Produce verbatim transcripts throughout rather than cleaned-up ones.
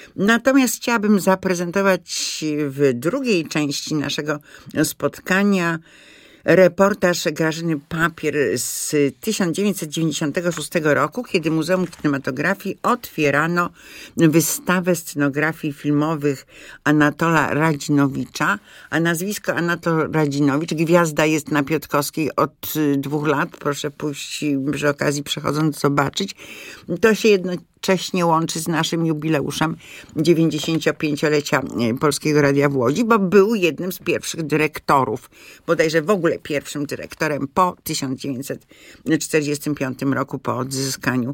Natomiast chciałabym zaprezentować w drugiej części naszego spotkania reportaż Grażyny Papier z tysiąc dziewięćset dziewięćdziesiątego szóstego roku, kiedy Muzeum Kinematografii otwierano wystawę scenografii filmowych Anatola Radzinowicza, a nazwisko Anatol Radzinowicz, gwiazda jest na Piotrkowskiej od dwóch lat, proszę pójść przy okazji przechodząc zobaczyć. To się jednocześnie łączy z naszym jubileuszem dziewięćdziesięciopięciolecia Polskiego Radia w Łodzi, bo był jednym z pierwszych dyrektorów, bodajże w ogóle pierwszym dyrektorem po tysiąc dziewięćset czterdziestym piątym roku, po odzyskaniu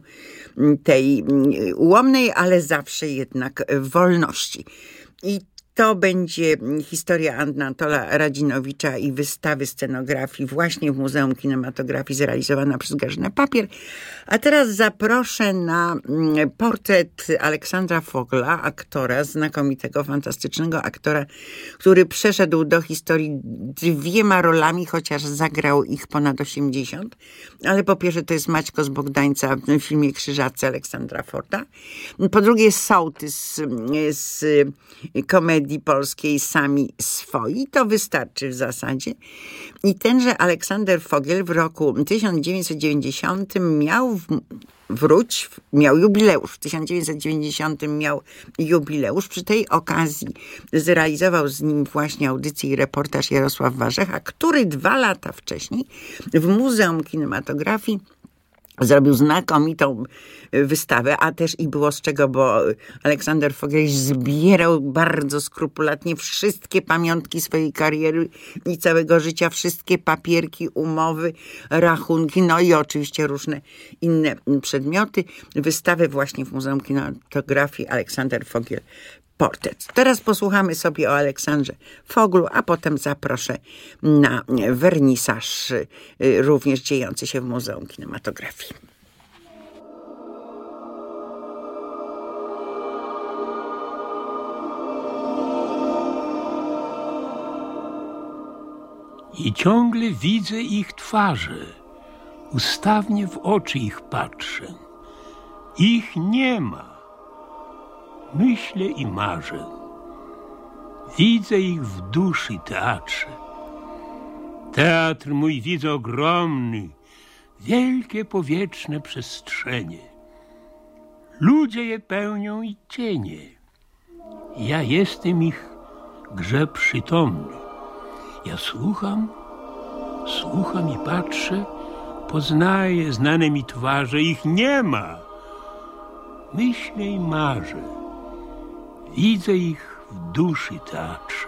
tej ułomnej, ale zawsze jednak wolności. I to będzie historia Anatola Radzinowicza i wystawy scenografii właśnie w Muzeum Kinematografii zrealizowana przez Grażynę Papier. A teraz zaproszę na portret Aleksandra Fogla, aktora, znakomitego, fantastycznego aktora, który przeszedł do historii dwiema rolami, chociaż zagrał ich ponad osiemdziesiąt. Ale po pierwsze to jest Maćko z Bogdańca w filmie Krzyżacy Aleksandra Forda. Po drugie sołtys z komedii polskiej Sami swoi. To wystarczy w zasadzie. I tenże Aleksander Fogiel w roku tysiąc dziewięćset dziewięćdziesiątym miał w, wróć, miał jubileusz. W tysiąc dziewięćset dziewięćdziesiątym miał jubileusz. Przy tej okazji zrealizował z nim właśnie audycję i reportaż Jarosław Warzecha, który dwa lata wcześniej w Muzeum Kinematografii zrobił znakomitą wystawę, a też i było z czego, bo Aleksander Fogiel zbierał bardzo skrupulatnie wszystkie pamiątki swojej kariery i całego życia, wszystkie papierki, umowy, rachunki, no i oczywiście różne inne przedmioty. Wystawę właśnie w Muzeum Kinematografii Aleksander Fogiel portret. Teraz posłuchamy sobie o Aleksandrze Foglu, a potem zaproszę na wernisaż również dziejący się w Muzeum Kinematografii. I ciągle widzę ich twarze, ustawnie w oczy ich patrzę. Ich nie ma. Myślę i marzę. Widzę ich w duszy teatrze. Teatr mój widzę ogromny, wielkie powietrzne przestrzenie. Ludzie je pełnią i cienie. Ja jestem ich grze przytomny. Ja słucham, słucham i patrzę, poznaję znane mi twarze, ich nie ma. Myślę i marzę. Widzę ich w duszy teatrze.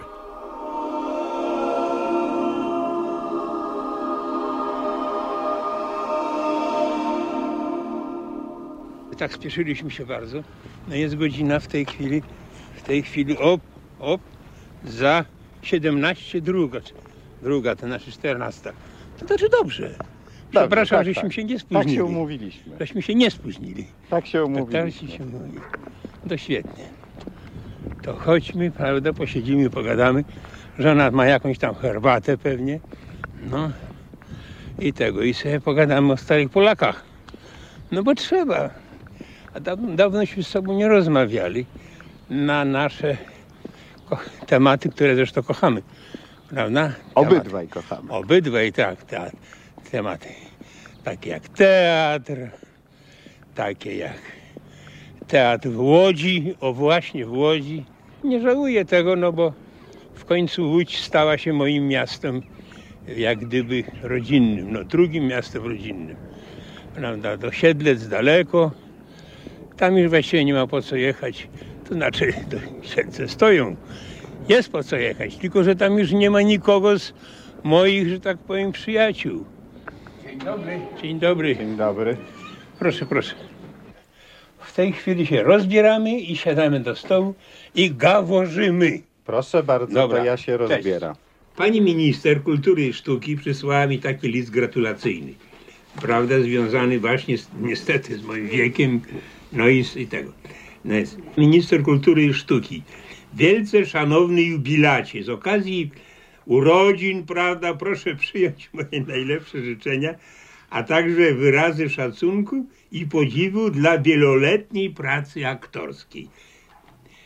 Tak spieszyliśmy się bardzo. No jest godzina w tej chwili, w tej chwili, op, op, za siedemnaście druga. Druga, to znaczy czternasta. To znaczy dobrze. Przepraszam, tak, żeśmy tak. się nie spóźnili. Tak się umówiliśmy. Żeśmy się nie spóźnili. Tak się umówiliśmy. Tak się umówili. To świetnie. To chodźmy, prawda, posiedzimy, pogadamy. Żona ma jakąś tam herbatę pewnie. No i tego. I sobie pogadamy o starych Polakach. No bo trzeba. A dawno, dawnośmy z sobą nie rozmawiali na nasze tematy, które zresztą kochamy. Prawda? Obydwaj kochamy. Obydwaj, tak, tak. Tematy takie jak teatr, takie jak teatr w Łodzi, o właśnie w Łodzi. Nie żałuję tego, no bo w końcu Łódź stała się moim miastem jak gdyby rodzinnym, no drugim miastem rodzinnym. Prawda, do Siedlec daleko, tam już właściwie nie ma po co jechać, to znaczy do Siedlce stoją, jest po co jechać, tylko że tam już nie ma nikogo z moich, że tak powiem, przyjaciół. Dzień dobry. Dzień dobry. Dzień dobry. Proszę, proszę. W tej chwili się rozbieramy i siadamy do stołu i gaworzymy. Proszę bardzo, Dobra. To ja się rozbieram. Cześć. Pani minister kultury i sztuki przysłała mi taki list gratulacyjny. Prawda, związany właśnie z, niestety z moim wiekiem, no i, i tego. No jest. Minister kultury i sztuki. Wielce szanowny jubilacie, z okazji urodzin, prawda, proszę przyjąć moje najlepsze życzenia, a także wyrazy szacunku i podziwu dla wieloletniej pracy aktorskiej.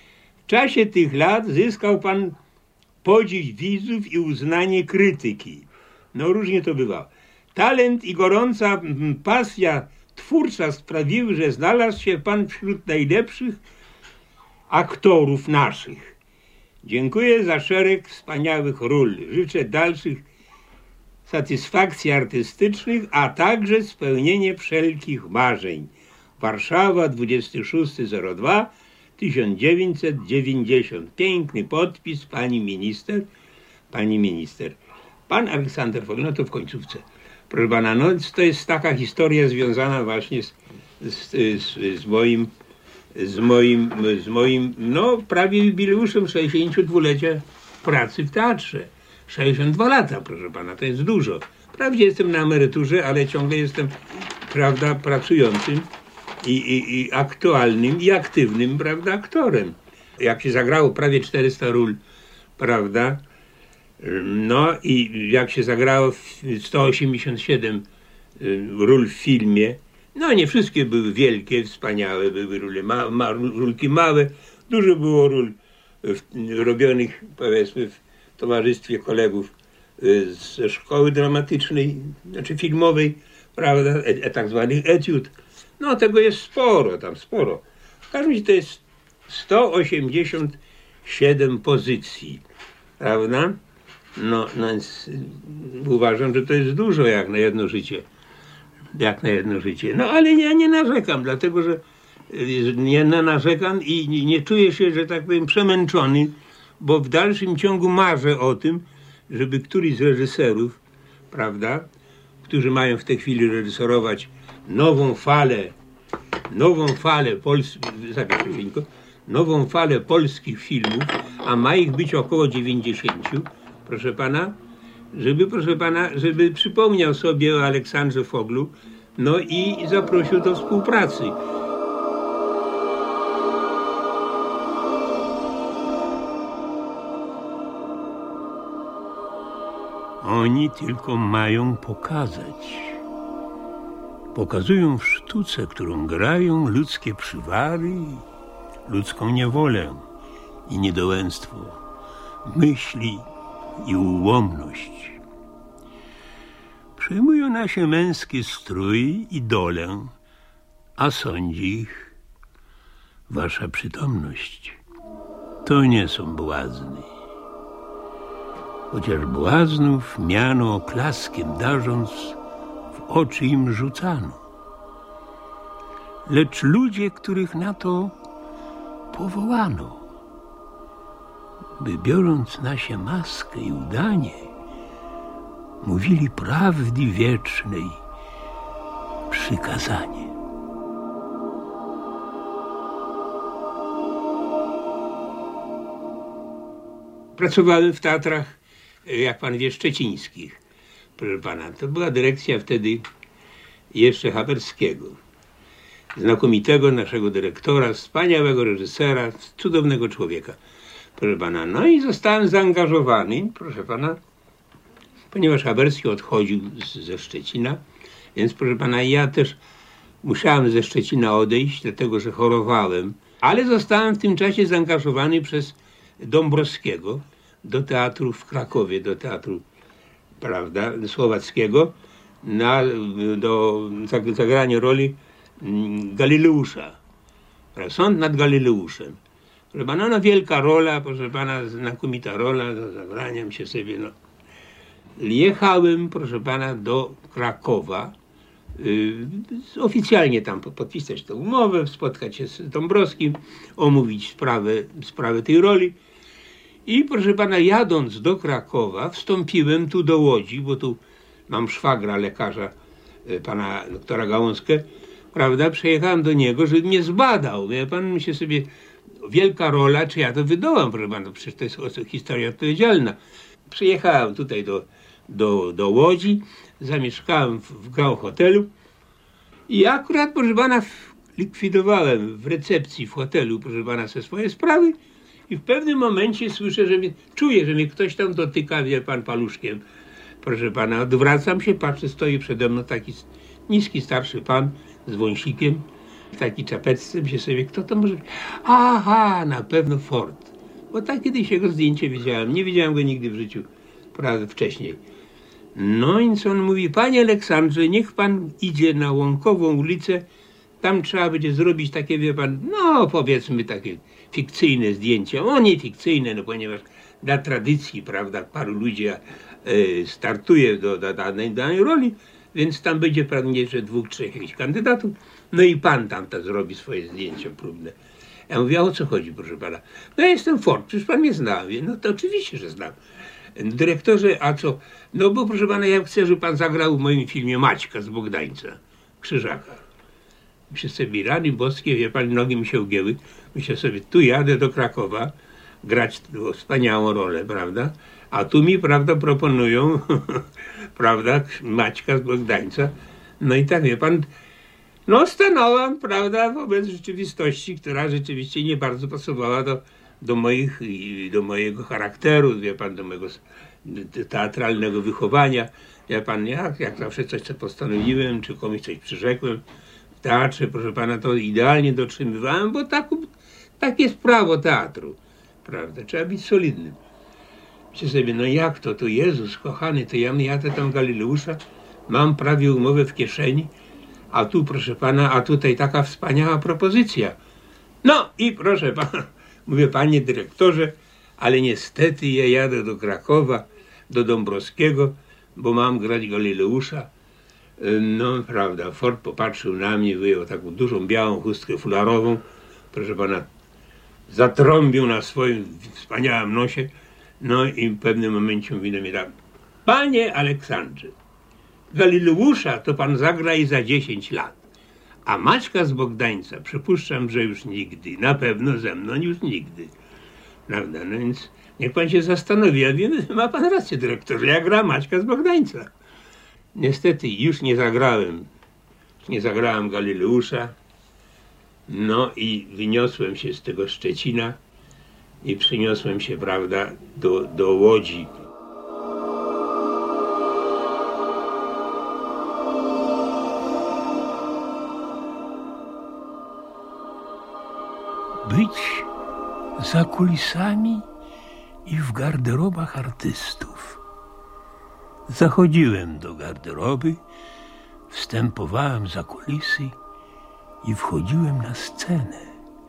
czasie tych lat zyskał pan podziw widzów i uznanie krytyki. No różnie to bywa. Talent i gorąca pasja twórcza sprawiły, że znalazł się pan wśród najlepszych aktorów naszych. Dziękuję za szereg wspaniałych ról. Życzę dalszych satysfakcji artystycznych, a także spełnienie wszelkich marzeń. Warszawa, dwudziestego szóstego drugiego tysiąc dziewięćset dziewięćdziesiąt. Piękny podpis, pani minister, pani minister. Pan Aleksander Fogel, no to w końcówce. Proszę pana, no to jest taka historia związana właśnie z, z, z, z moim, z moim, z moim, no prawie jubileuszem sześćdziesięciodwulecia pracy w teatrze. sześćdziesiąt dwa lata, proszę pana, to jest dużo. Wprawdzie jestem na emeryturze, ale ciągle jestem, prawda, pracującym i, i, i aktualnym i aktywnym, prawda, aktorem. Jak się zagrało prawie czterysta ról, prawda, no i jak się zagrało sto osiemdziesiąt siedem ról w filmie, no nie wszystkie były wielkie, wspaniałe, były róle, ma, ma, rólki małe, dużo było ról w, robionych, powiedzmy, w towarzystwie kolegów ze szkoły dramatycznej, znaczy filmowej, prawda, e, e, tak zwanych etiud. No tego jest sporo, tam sporo. W każdym razie to jest sto osiemdziesiąt siedem pozycji, prawda? No, no więc uważam, że to jest dużo jak na jedno życie. Jak na jedno życie. No ale ja nie narzekam, dlatego że nie narzekam i nie czuję się, że tak powiem, przemęczony, bo w dalszym ciągu marzę o tym, żeby któryś z reżyserów, prawda, którzy mają w tej chwili reżyserować nową falę, nową falę polskich, nową falę polskich filmów, a ma ich być około dziewięćdziesięciu, proszę pana, żeby, proszę pana, żeby przypomniał sobie o Aleksandrze Foglu, no i zaprosił do współpracy. Oni tylko mają pokazać. Pokazują w sztuce, którą grają, ludzkie przywary, ludzką niewolę i niedołęstwo, myśli i ułomność. Przejmują na się męski strój i dolę, a sądzi ich wasza przytomność. To nie są błazny. Chociaż błaznów miano oklaskiem darząc, w oczy im rzucano. Lecz ludzie, których na to powołano, by biorąc na się maskę i udanie, mówili prawdy wiecznej przykazanie. Pracowałem w teatrach, jak pan wie, szczecińskich. Proszę pana, to była dyrekcja wtedy jeszcze Haberskiego. Znakomitego naszego dyrektora, wspaniałego reżysera, cudownego człowieka. Proszę pana, no i zostałem zaangażowany, proszę pana, ponieważ Haberski odchodził z, ze Szczecina, więc proszę pana, ja też musiałem ze Szczecina odejść, dlatego że chorowałem, ale zostałem w tym czasie zaangażowany przez Dąbrowskiego do teatru w Krakowie, do teatru, prawda, słowackiego, na, do zagrania roli Galileusza. Sąd nad Galileuszem. Proszę pana, no wielka rola, proszę pana, znakomita rola, do zagrania mi się sobie, no. Jechałem, proszę pana, do Krakowa, yy, oficjalnie tam podpisać tę umowę, spotkać się z Dąbrowskim, omówić sprawę, sprawę tej roli. I proszę pana, jadąc do Krakowa, wstąpiłem tu do Łodzi, bo tu mam szwagra, lekarza, pana doktora Gałązkę, prawda, przejechałem do niego, żeby mnie zbadał. Wie pan, myślę sobie, wielka rola, czy ja to wydołam, proszę pana, przecież to jest historia odpowiedzialna. Przyjechałem tutaj do, do, do Łodzi, zamieszkałem w, w Grand Hotelu i akurat, proszę pana, likwidowałem w recepcji w hotelu, proszę pana, se swoje sprawy i w pewnym momencie słyszę, że mnie, czuję, że mnie ktoś tam dotyka, wie pan, paluszkiem. Proszę pana, odwracam się, patrzę, stoi przede mną taki niski, starszy pan z wąsikiem. W takiej czapeczce myślę sobie, kto to może być? Aha, na pewno Ford. Bo tak kiedyś jego zdjęcie widziałem. Nie widziałem go nigdy w życiu, prawda, wcześniej. No i co on mówi? Panie Aleksandrze, niech pan idzie na Łąkową ulicę. Tam trzeba będzie zrobić takie, wie pan, no powiedzmy takie fikcyjne zdjęcie. O, nie fikcyjne, no ponieważ dla tradycji, prawda, paru ludzi e, startuje do, do danej, danej roli, więc tam będzie pewnie, że dwóch, trzech jakichś kandydatów. No i pan tam to zrobi swoje zdjęcie próbne. Ja mówię, a o co chodzi, proszę pana? No ja jestem Ford, przecież pan mnie zna. Mówię, no to oczywiście, że znam. Dyrektorze, a co? No bo proszę pana, ja chcę, żeby pan zagrał w moim filmie Maćka z Bogdańca, Krzyżaka. Myślę sobie, rany boskie, wie pan, nogi mi się ugięły. Myślę sobie, tu jadę do Krakowa grać wspaniałą rolę, prawda? A tu mi, prawda, proponują, prawda, Maćka z Bogdańca. No i tak, wie pan, no stanąłem, prawda, wobec rzeczywistości, która rzeczywiście nie bardzo pasowała do, do, moich, do mojego charakteru, wie pan, do mojego teatralnego wychowania. Wie pan, jak, jak zawsze coś co postanowiłem, czy komuś coś przyrzekłem w teatrze, proszę pana, to idealnie dotrzymywałem, bo tak, tak jest prawo teatru, prawda, trzeba być solidnym. Myślę sobie, no jak to, to Jezus kochany, to ja jadę tam Galileusza, mam prawie umowę w kieszeni, a tu, proszę pana, a tutaj taka wspaniała propozycja. No i proszę pana, mówię, panie dyrektorze, ale niestety ja jadę do Krakowa, do Dąbrowskiego, bo mam grać Galileusza. No prawda, Ford popatrzył na mnie, wyjął taką dużą białą chustkę fularową, proszę pana, zatrąbił na swoim wspaniałym nosie, no i w pewnym momencie mówi do mnie tak, panie Aleksandrze, Galileusza to pan zagra i za dziesięć lat, a Maćka z Bogdańca przypuszczam, że już nigdy, na pewno ze mną już nigdy. Prawda, no więc niech pan się zastanowi, ja wiem, ma pan rację, dyrektorze, ja gram Maćka z Bogdańca. Niestety już nie zagrałem, nie zagrałem Galileusza, no i wyniosłem się z tego Szczecina i przyniosłem się, prawda, do, do Łodzi. Być za kulisami i w garderobach artystów. Zachodziłem do garderoby, wstępowałem za kulisy i wchodziłem na scenę.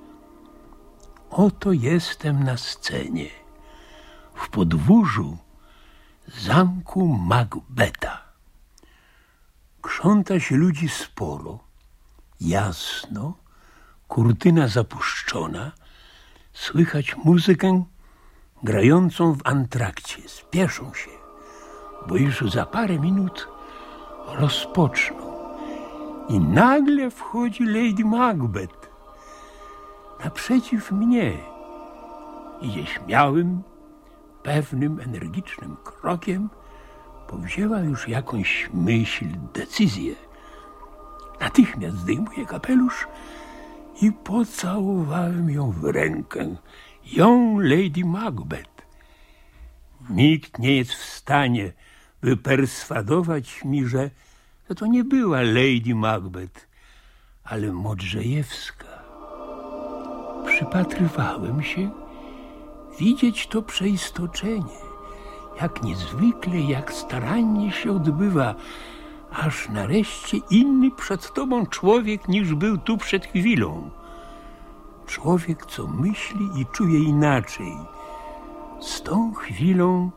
Oto jestem na scenie, w podwórzu zamku Macbeta. Krząta się ludzi sporo, jasno, kurtyna zapuszczona, słychać muzykę grającą w antrakcie. Spieszą się, bo już za parę minut rozpoczną. I nagle wchodzi Lady Macbeth naprzeciw mnie. Idzie śmiałym, pewnym, energicznym krokiem, powzięła już jakąś myśl, decyzję. Natychmiast zdejmuję kapelusz i pocałowałem ją w rękę. Ją Lady Macbeth. Nikt nie jest w stanie wyperswadować mi, że to nie była Lady Macbeth, ale Modrzejewska. Przypatrywałem się, widzieć to przeistoczenie, jak niezwykle, jak starannie się odbywa, aż nareszcie inny przed tobą człowiek, niż był tu przed chwilą. Człowiek, co myśli i czuje inaczej. Z tą chwilą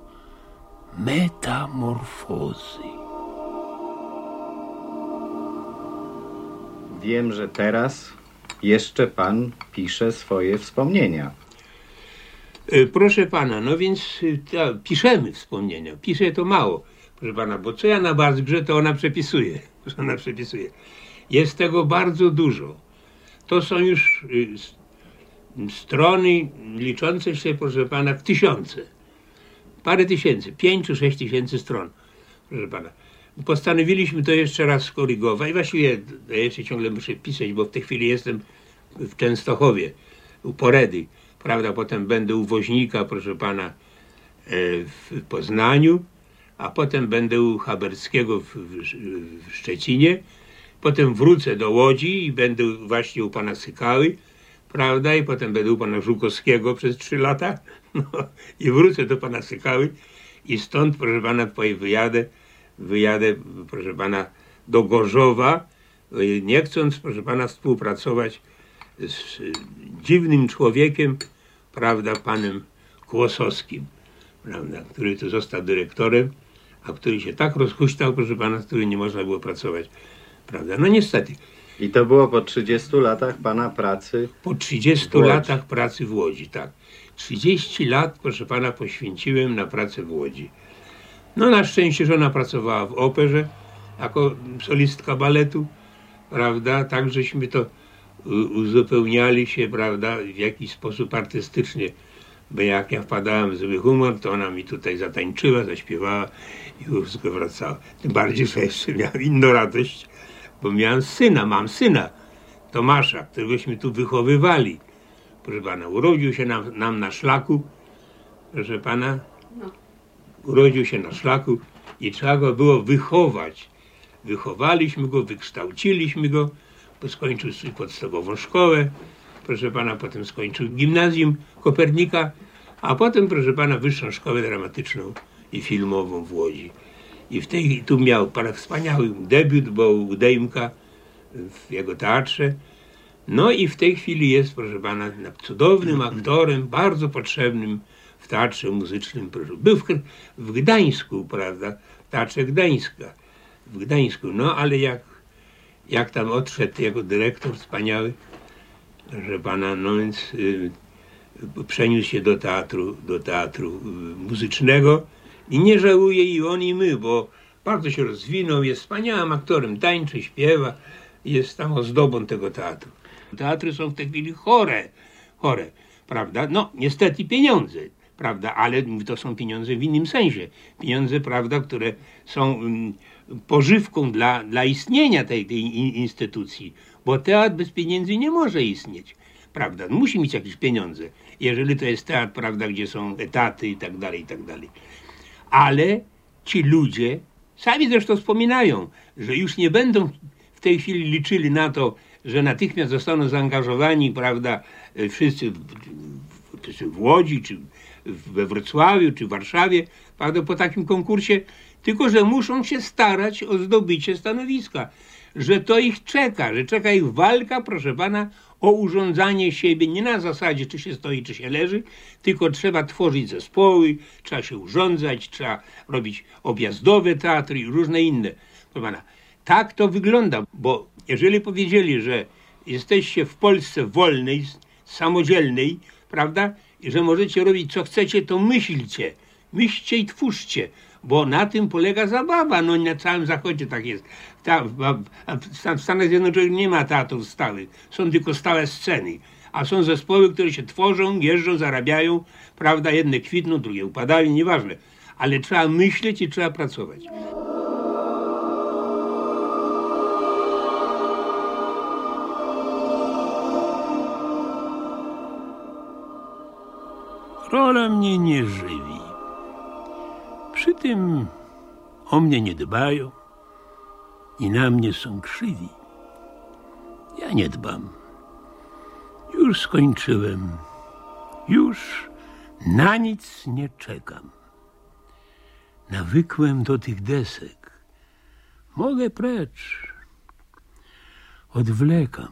metamorfozy. Wiem, że teraz jeszcze pan pisze swoje wspomnienia. Proszę pana, no więc ta, piszemy wspomnienia. Piszę to mało, proszę pana, bo co ja na Bazgrze, to ona przepisuje. Ona przepisuje. Jest tego bardzo dużo. To są już y, strony liczące się, proszę pana, w tysiące. Parę tysięcy, pięć czy sześć tysięcy stron, proszę pana. Postanowiliśmy to jeszcze raz skorygować. Właściwie ja jeszcze ciągle muszę pisać, bo w tej chwili jestem w Częstochowie, u Poredy, prawda? Potem będę u Woźnika, proszę pana, w Poznaniu, a potem będę u Haberskiego w, w, w Szczecinie. potem wrócę do Łodzi i będę właśnie u pana Sykały, prawda, i potem będę u pana Żukowskiego przez trzy lata, no, i wrócę do pana Sykały i stąd, proszę pana, wyjadę, wyjadę, proszę pana, do Gorzowa, nie chcąc, proszę pana, współpracować z dziwnym człowiekiem, prawda, panem Kłosowskim, prawda, który tu został dyrektorem, a który się tak rozhuśtał, proszę pana, z którym nie można było pracować, prawda. No niestety. I to było po trzydziestu latach pana pracy? Po trzydziestu latach pracy w Łodzi, tak. trzydzieści lat, proszę pana, poświęciłem na pracę w Łodzi. No na szczęście żona pracowała w operze jako solistka baletu, prawda, tak żeśmy to uzupełniali się, prawda, w jakiś sposób artystycznie, bo jak ja wpadałem w zły humor, to ona mi tutaj zatańczyła, zaśpiewała i już wracała. Tym bardziej, że jeszcze miałem inną radość, bo miałem syna, mam syna, Tomasza, któregośmy tu wychowywali. Proszę pana, urodził się nam, nam na szlaku, proszę pana, urodził się na szlaku i trzeba go było wychować. Wychowaliśmy go, wykształciliśmy go, bo skończył podstawową szkołę, proszę pana, potem skończył gimnazjum Kopernika, a potem, proszę pana, wyższą szkołę dramatyczną i filmową w Łodzi. I w tej, tu miał pan wspaniały debiut, bo u Dejmka w jego teatrze. No i w tej chwili jest, proszę pana, cudownym aktorem, bardzo potrzebnym w teatrze muzycznym. Był w, w Gdańsku, prawda, w Teatrze Gdańska, w Gdańsku. No ale jak, jak tam odszedł jego dyrektor wspaniały, że pana, no więc y, przeniósł się do teatru, do teatru y, muzycznego i nie żałuje i on i my, bo bardzo się rozwinął, jest wspaniałym aktorem, tańczy, śpiewa, jest tam ozdobą tego teatru. Teatry są w tej chwili chore, chore, prawda, no niestety pieniądze, prawda, ale to są pieniądze w innym sensie, pieniądze, prawda, które są um, pożywką dla, dla istnienia tej, tej instytucji, bo teatr bez pieniędzy nie może istnieć, prawda, musi mieć jakieś pieniądze, jeżeli to jest teatr, prawda, gdzie są etaty i tak dalej, i tak dalej. Ale ci ludzie sami zresztą wspominają, że już nie będą w tej chwili liczyli na to, że natychmiast zostaną zaangażowani, prawda, wszyscy w, w, w Łodzi, czy we Wrocławiu, czy w Warszawie, prawda, po takim konkursie, tylko że muszą się starać o zdobycie stanowiska, że to ich czeka, że czeka ich walka, proszę pana, o urządzanie siebie, nie na zasadzie, czy się stoi, czy się leży, tylko trzeba tworzyć zespoły, trzeba się urządzać, trzeba robić objazdowe teatry i różne inne. Proszę pana, tak to wygląda, bo jeżeli powiedzieli, że jesteście w Polsce wolnej, samodzielnej, prawda, i że możecie robić co chcecie, to myślcie, myślcie i twórzcie, bo na tym polega zabawa, no na całym Zachodzie tak jest. Ta, w, w, w Stanach Zjednoczonych nie ma teatrów stałych, są tylko stałe sceny, a są zespoły, które się tworzą, jeżdżą, zarabiają, prawda, jedne kwitną, drugie upadają, nieważne, ale trzeba myśleć i trzeba pracować. Rola mnie nie żywi. Przy tym o mnie nie dbają i na mnie są krzywi. Ja nie dbam. Już skończyłem. Już na nic nie czekam. Nawykłem do tych desek. Mogę precz. Odwlekam.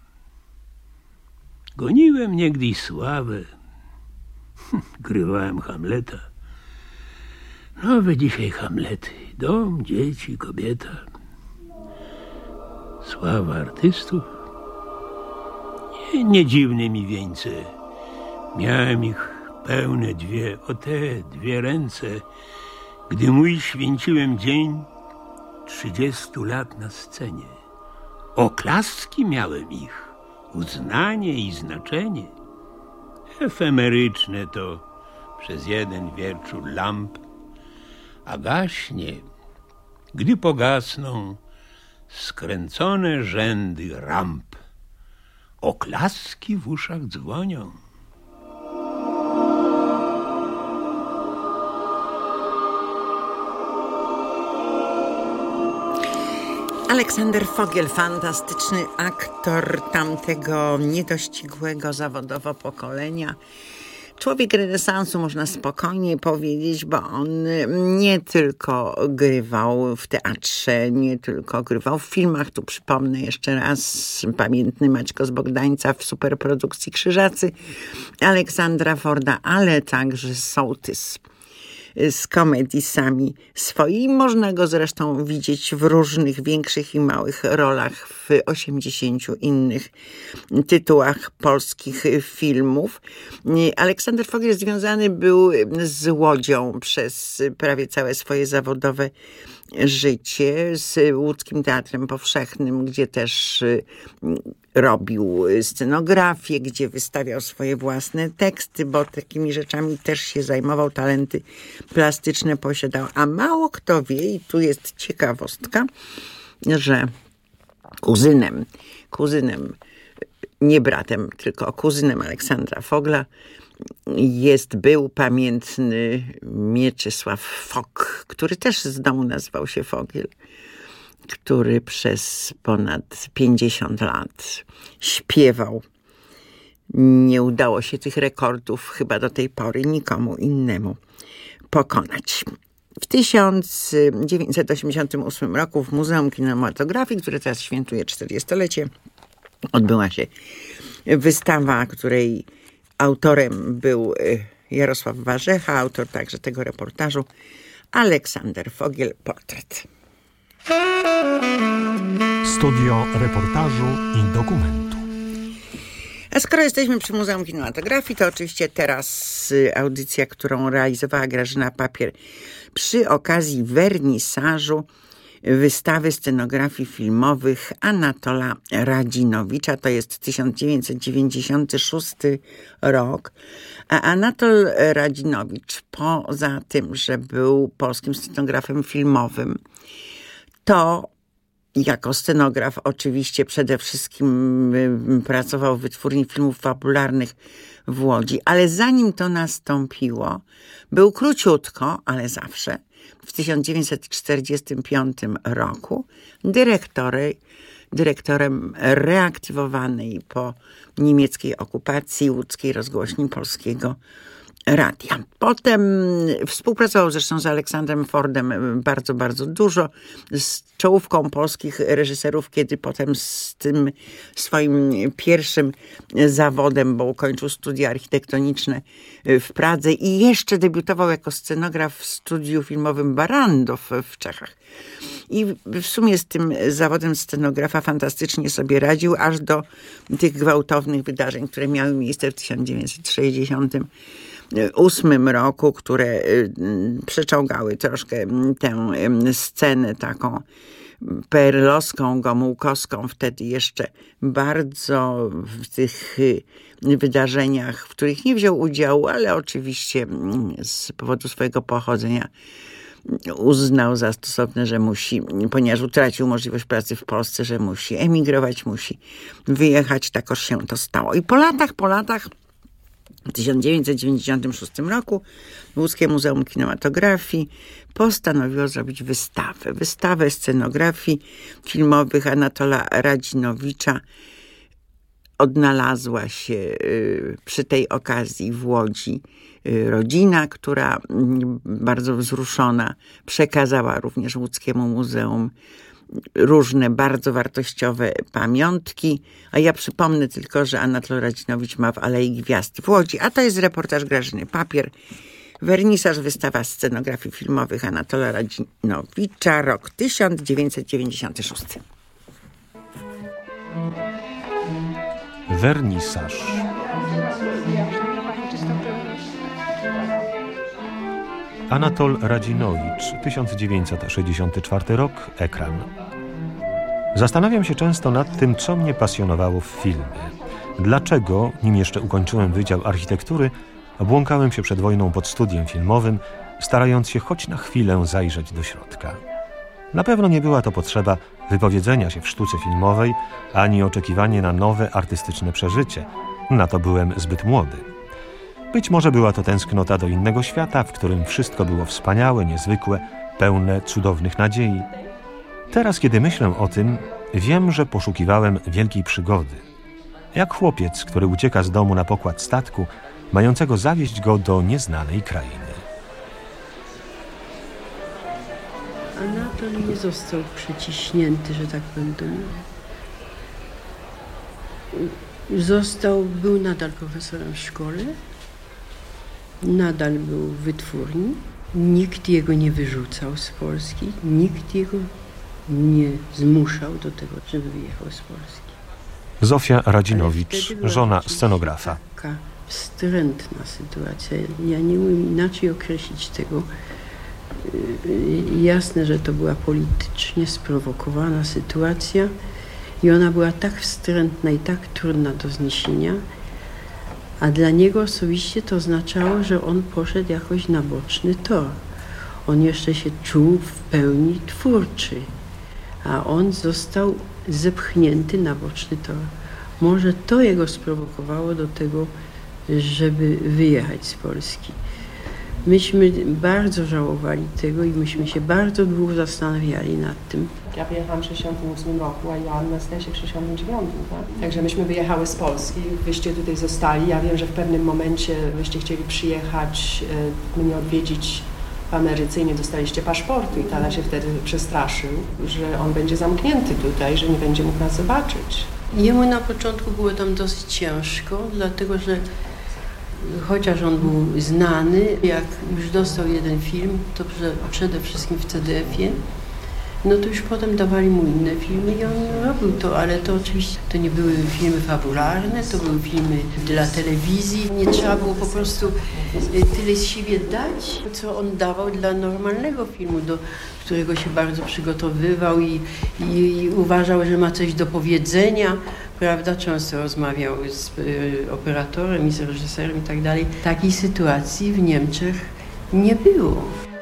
Goniłem niegdyś sławę. Grywałem Hamleta. Nowe dzisiaj Hamlety. Dom, dzieci, kobieta. Sława artystów. Nie, nie dziwne mi wieńce. Miałem ich pełne dwie, o te dwie ręce, gdy mój święciłem dzień trzydziestu lat na scenie. Oklaski miałem ich, uznanie i znaczenie. Efemeryczne to przez jeden wieczór lamp, a gaśnie, gdy pogasną skręcone rzędy ramp. Oklaski w uszach dzwonią. Aleksander Fogiel, fantastyczny aktor tamtego niedościgłego zawodowo pokolenia. Człowiek renesansu, można spokojnie powiedzieć, bo on nie tylko grywał w teatrze, nie tylko grywał w filmach. Tu przypomnę jeszcze raz pamiętny Maćko z Bogdańca w superprodukcji Krzyżacy Aleksandra Forda, ale także sołtys z komedisami swoimi. Można go zresztą widzieć w różnych większych i małych rolach w osiemdziesięciu innych tytułach polskich filmów. Aleksander Fogiel związany był z Łodzią przez prawie całe swoje zawodowe życie, z Łódzkim Teatrem Powszechnym, gdzie też robił scenografię, gdzie wystawiał swoje własne teksty, bo takimi rzeczami też się zajmował, talenty plastyczne posiadał. A mało kto wie, i tu jest ciekawostka, że kuzynem, kuzynem, nie bratem, tylko kuzynem Aleksandra Fogla jest, był pamiętny Mieczysław Fok, który też z domu nazywał się Fogiel, który przez ponad pięćdziesiąt lat śpiewał. Nie udało się tych rekordów chyba do tej pory nikomu innemu pokonać. W tysiąc dziewięćset osiemdziesiątym ósmym roku w Muzeum Kinematografii, które teraz świętuje czterdziestolecie, odbyła się wystawa, której autorem był Jarosław Warzecha, autor także tego reportażu, Aleksander Fogiel, portret. Studio reportażu i dokumentu. A skoro jesteśmy przy Muzeum Kinematografii, to oczywiście teraz audycja, którą realizowała Grażyna Papier przy okazji wernisażu wystawy scenografii filmowych Anatola Radzinowicza. To jest tysiąc dziewięćset dziewięćdziesiąty szósty rok. A Anatol Radzinowicz, poza tym, że był polskim scenografem filmowym, to jako scenograf oczywiście przede wszystkim pracował w Wytwórni Filmów Fabularnych w Łodzi, ale zanim to nastąpiło, był króciutko, ale zawsze, w tysiąc dziewięćset czterdziestym piątym roku dyrektorem, dyrektorem reaktywowanej po niemieckiej okupacji łódzkiej rozgłośni Polskiego Radia. Potem współpracował zresztą z Aleksandrem Fordem bardzo, bardzo dużo, z czołówką polskich reżyserów, kiedy potem z tym swoim pierwszym zawodem, bo ukończył studia architektoniczne w Pradze i jeszcze debiutował jako scenograf w studiu filmowym Barandow w Czechach. I w sumie z tym zawodem scenografa fantastycznie sobie radził, aż do tych gwałtownych wydarzeń, które miały miejsce w tysiąc dziewięćset sześćdziesiątym ósmym roku, które przeciągały troszkę tę scenę taką perlowską, gomułkowską, wtedy jeszcze bardzo w tych wydarzeniach, w których nie wziął udziału, ale oczywiście z powodu swojego pochodzenia uznał za stosowne, że musi, ponieważ utracił możliwość pracy w Polsce, że musi emigrować, musi wyjechać, takoż się to stało. I po latach, po latach w tysiąc dziewięćset dziewięćdziesiątym szóstym roku Łódzkie Muzeum Kinematografii postanowiło zrobić wystawę. Wystawę scenografii filmowych Anatola Radzinowicza. Odnalazła się przy tej okazji w Łodzi rodzina, która bardzo wzruszona przekazała również Łódzkiemu Muzeum różne bardzo wartościowe pamiątki. A ja przypomnę tylko, że Anatol Radzinowicz ma w Alei Gwiazd w Łodzi, a to jest reportaż Grażyny Papier. Wernisaż, wystawa scenografii filmowych Anatola Radzinowicza, rok tysiąc dziewięćset dziewięćdziesiąty szósty. Wernisaż. Anatol Radzinowicz, tysiąc dziewięćset sześćdziesiąty czwarty rok, ekran. Zastanawiam się często nad tym, co mnie pasjonowało w filmie. Dlaczego, nim jeszcze ukończyłem Wydział Architektury, błąkałem się przed wojną pod studiem filmowym, starając się choć na chwilę zajrzeć do środka. Na pewno nie była to potrzeba wypowiedzenia się w sztuce filmowej, ani oczekiwanie na nowe artystyczne przeżycie. Na to byłem zbyt młody. Być może była to tęsknota do innego świata, w którym wszystko było wspaniałe, niezwykłe, pełne cudownych nadziei. Teraz, kiedy myślę o tym, wiem, że poszukiwałem wielkiej przygody. Jak chłopiec, który ucieka z domu na pokład statku, mającego zawieźć go do nieznanej krainy. Anatol nie został przyciśnięty, że tak powiem, do mnie. Został, był nadal profesorem w szkole, nadal był w wytwórni. Nikt jego nie wyrzucał z Polski, nikt jego nie zmuszał do tego, żeby wyjechał z Polski. Zofia Radzinowicz, żona scenografa. Taka wstrętna sytuacja. Ja nie umiem inaczej określić tego. Jasne, że to była politycznie sprowokowana sytuacja i ona była tak wstrętna i tak trudna do zniesienia, a dla niego osobiście to oznaczało, że on poszedł jakoś na boczny tor. On jeszcze się czuł w pełni twórczy, a on został zepchnięty na boczny tor. Może to jego sprowokowało do tego, żeby wyjechać z Polski. Myśmy bardzo żałowali tego i myśmy się bardzo długo zastanawiali nad tym. Ja wyjechałam w sześćdziesiątym ósmym roku, a Joanna Nastasia w sześćdziesiątym dziewiątym. Tak? Także myśmy wyjechały z Polski, wyście tutaj zostali. Ja wiem, że w pewnym momencie wyście chcieli przyjechać, mnie odwiedzić w Ameryce i nie dostaliście paszportu. I tata się wtedy przestraszył, że on będzie zamknięty tutaj, że nie będzie mógł nas zobaczyć. Jemu na początku było tam dosyć ciężko, dlatego że chociaż on był znany, jak już dostał jeden film, to przede wszystkim w C D F-ie, no to już potem dawali mu inne filmy i on robił to, ale to oczywiście to nie były filmy fabularne, to były filmy dla telewizji. Nie trzeba było po prostu tyle z siebie dać, co on dawał dla normalnego filmu, do którego się bardzo przygotowywał i, i, i uważał, że ma coś do powiedzenia. Prawda, często rozmawiał z y, operatorem i z reżyserem i tak dalej. Takiej sytuacji w Niemczech nie było.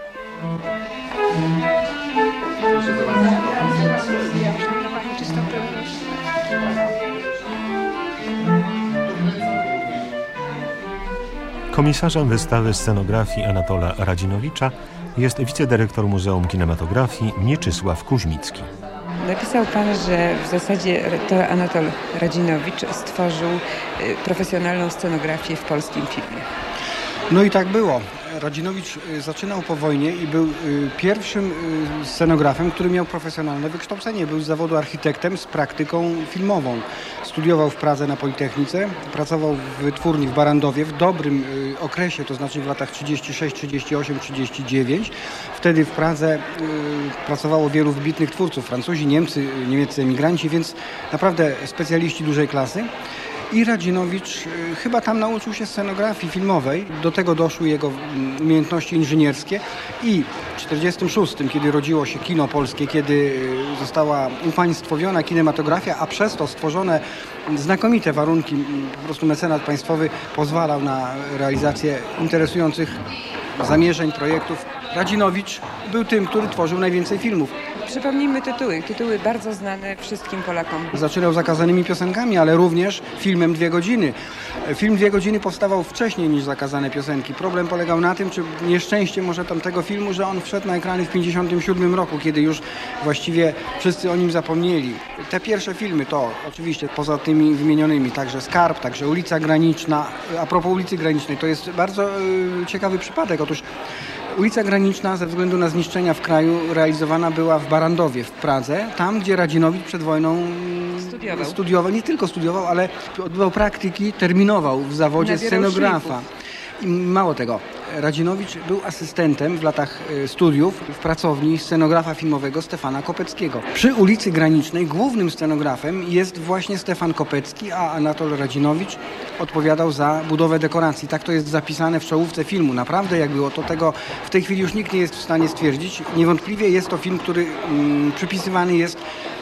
Komisarzem wystawy scenografii Anatola Radzinowicza jest wicedyrektor Muzeum Kinematografii Mieczysław Kuźmicki. Napisał pan, że w zasadzie to Anatol Radzinowicz stworzył profesjonalną scenografię w polskim filmie. No i tak było. Radzinowicz zaczynał po wojnie i był pierwszym scenografem, który miał profesjonalne wykształcenie. Był z zawodu architektem z praktyką filmową. Studiował w Pradze na Politechnice, pracował w wytwórni w Barandowie w dobrym okresie, to znaczy w latach trzydziestym szóstym, trzydziestym ósmym, trzydziestym dziewiątym. Wtedy w Pradze pracowało wielu wybitnych twórców, Francuzi, Niemcy, niemieccy emigranci, więc naprawdę specjaliści dużej klasy. I Radzinowicz chyba tam nauczył się scenografii filmowej. Do tego doszły jego umiejętności inżynierskie. I w tysiąc dziewięćset czterdziestym szóstym, kiedy rodziło się kino polskie, kiedy została upaństwowiona kinematografia, a przez to stworzone znakomite warunki, po prostu mecenat państwowy pozwalał na realizację interesujących zamierzeń, projektów. Radzinowicz był tym, który tworzył najwięcej filmów. Przypomnijmy tytuły, tytuły bardzo znane wszystkim Polakom. Zaczynał zakazanymi piosenkami, ale również filmem Dwie godziny. Film Dwie godziny powstawał wcześniej niż Zakazane piosenki. Problem polegał na tym, czy nieszczęście może tamtego filmu, że on wszedł na ekrany w pięćdziesiątym siódmym roku, kiedy już właściwie wszyscy o nim zapomnieli. Te pierwsze filmy to oczywiście poza tymi wymienionymi, także Skarb, także Ulica Graniczna. A propos Ulicy Granicznej, to jest bardzo yy, ciekawy przypadek. Otóż Ulica Graniczna ze względu na zniszczenia w kraju realizowana była w Barandowie w Pradze, tam gdzie Radzinowicz przed wojną studiował. studiował, nie tylko studiował, ale odbywał praktyki, terminował w zawodzie scenografa. I mało tego, Radzinowicz był asystentem w latach studiów w pracowni scenografa filmowego Stefana Kopeckiego. Przy Ulicy Granicznej głównym scenografem jest właśnie Stefan Kopecki, a Anatol Radzinowicz odpowiadał za budowę dekoracji. Tak to jest zapisane w czołówce filmu. Naprawdę jak było, to tego w tej chwili już nikt nie jest w stanie stwierdzić. Niewątpliwie jest to film, który mm, przypisywany jest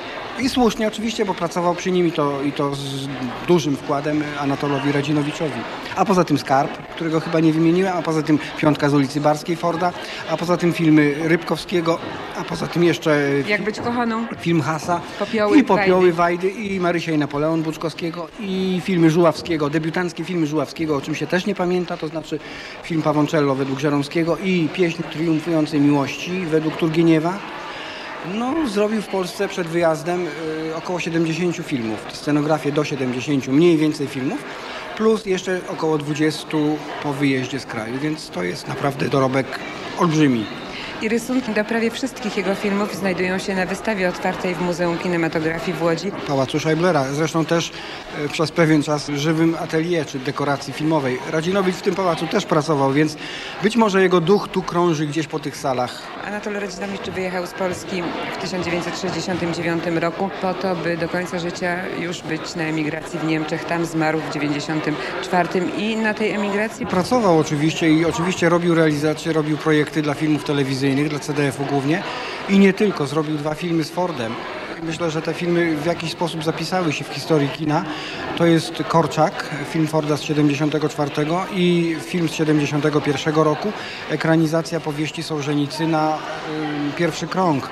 i słusznie oczywiście, bo pracował przy nim i to, i to z dużym wkładem Anatolowi Radzinowiczowi. A poza tym Skarb, którego chyba nie wymieniłem, a poza tym Piątka z ulicy Barskiej Forda, a poza tym filmy Rybkowskiego, a poza tym jeszcze Jak być kochaną, film Hasa, Popioły, i Popioły Wajdy. Wajdy, i Marysia i Napoleon Buczkowskiego, i filmy Żuławskiego, debiutanckie filmy Żuławskiego, o czym się też nie pamięta, to znaczy film Pawoncello według Żeromskiego i Pieśń triumfującej miłości według Turgieniewa. No, zrobił w Polsce przed wyjazdem y, około siedemdziesięciu filmów, scenografię do siedemdziesięciu, mniej więcej filmów, plus jeszcze około dwudziestu po wyjeździe z kraju, więc to jest naprawdę dorobek olbrzymi. I rysunki do prawie wszystkich jego filmów znajdują się na wystawie otwartej w Muzeum Kinematografii w Łodzi. Pałacu Scheiblera, zresztą też e, przez pewien czas żywym atelier czy dekoracji filmowej. Radzinowicz w tym pałacu też pracował, więc być może jego duch tu krąży gdzieś po tych salach. Anatol Radzinowicz wyjechał z Polski w tysiąc dziewięćset sześćdziesiątym dziewiątym roku po to, by do końca życia już być na emigracji w Niemczech. Tam zmarł w dziewięćdziesiątym czwartym i na tej emigracji pracował oczywiście i oczywiście robił realizacje, robił projekty dla filmów telewizyjnych, dla C D F u głównie i nie tylko. Zrobił dwa filmy z Fordem. Myślę, że te filmy w jakiś sposób zapisały się w historii kina. To jest Korczak, film Forda z siedemdziesiątego czwartego i film z siedemdziesiątego pierwszego roku. Ekranizacja powieści Sołżenicyna, y, Pierwszy krąg.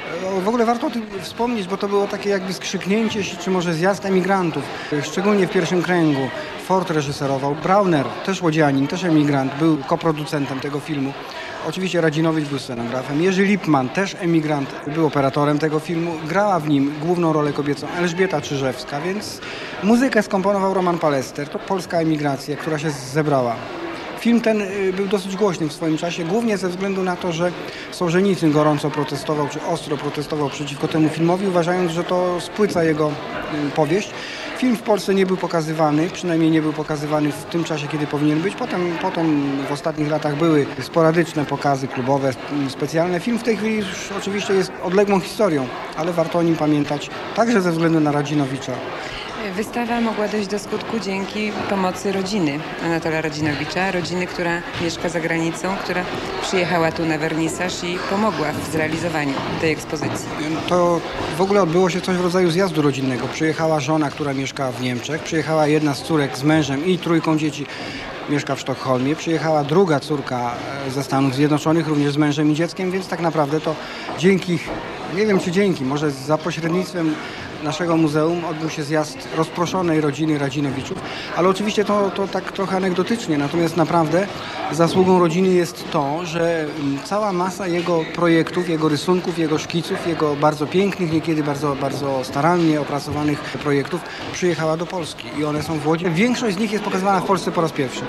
W ogóle warto o tym wspomnieć, bo to było takie jakby skrzyknięcie, czy może zjazd emigrantów, szczególnie w Pierwszym kręgu. Ford reżyserował, Brauner, też łodzianin, też emigrant, był koproducentem tego filmu. Oczywiście Radzinowicz był scenografem. Jerzy Lipman, też emigrant, był operatorem tego filmu. Grała w nim główną rolę kobiecą Elżbieta Czyżewska, więc muzykę skomponował Roman Palester. To polska emigracja, która się zebrała. Film ten był dosyć głośny w swoim czasie, głównie ze względu na to, że Sołżenicyn gorąco protestował, czy ostro protestował przeciwko temu filmowi, uważając, że to spłyca jego powieść. Film w Polsce nie był pokazywany, przynajmniej nie był pokazywany w tym czasie, kiedy powinien być. Potem, potem w ostatnich latach były sporadyczne pokazy klubowe, specjalne. Film w tej chwili już oczywiście jest odległą historią, ale warto o nim pamiętać, także ze względu na Radzinowicza. Wystawa mogła dojść do skutku dzięki pomocy rodziny Anatola Radzinowicza, rodziny, która mieszka za granicą, która przyjechała tu na wernisaż i pomogła w zrealizowaniu tej ekspozycji. To w ogóle odbyło się coś w rodzaju zjazdu rodzinnego. Przyjechała żona, która mieszka w Niemczech, przyjechała jedna z córek z mężem i trójką dzieci, mieszka w Sztokholmie, przyjechała druga córka ze Stanów Zjednoczonych, również z mężem i dzieckiem, więc tak naprawdę to dzięki, nie wiem czy dzięki, może za pośrednictwem naszego muzeum odbył się zjazd rozproszonej rodziny Radzinowiczów, ale oczywiście to, to tak trochę anegdotycznie, natomiast naprawdę zasługą rodziny jest to, że cała masa jego projektów, jego rysunków, jego szkiców, jego bardzo pięknych, niekiedy bardzo, bardzo starannie opracowanych projektów przyjechała do Polski i one są w Łodzi. Większość z nich jest pokazywana w Polsce po raz pierwszy.